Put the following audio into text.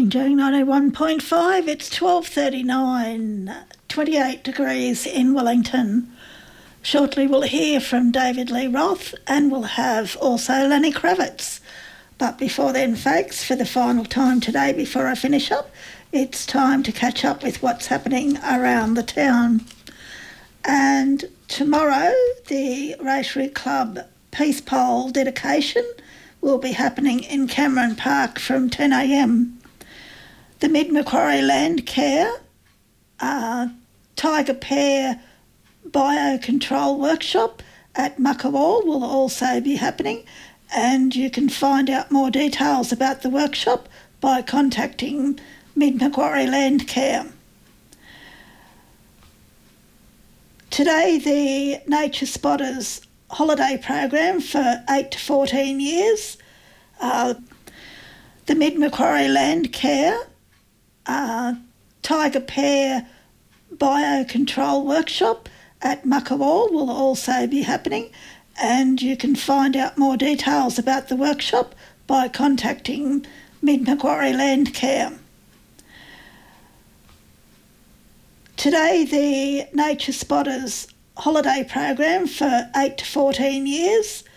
Rainbow 91.5, it's 12:39, 28 degrees in Wellington. Shortly we'll hear from David Lee Roth and we'll have also Lenny Kravitz. But before then, folks, for the final time today before I finish up, it's time to catch up with what's happening around the town. And tomorrow, the Rotary Club Peace Pole dedication will be happening in Cameron Park from 10 a.m. The Mid-Macquarie Land Care Tiger Pear Biocontrol Workshop at Muckawall will also be happening, and you can find out more details about the workshop by contacting Mid-Macquarie Land Care. Today, the Nature Spotters holiday program for 8 to 14 years. The Mid-Macquarie Land Care Tiger Pear Biocontrol Workshop at Muckawall will also be happening, and you can find out more details about the workshop by contacting Mid-Macquarie Land Care. Today, the Nature Spotters holiday program for 8 to 14 years.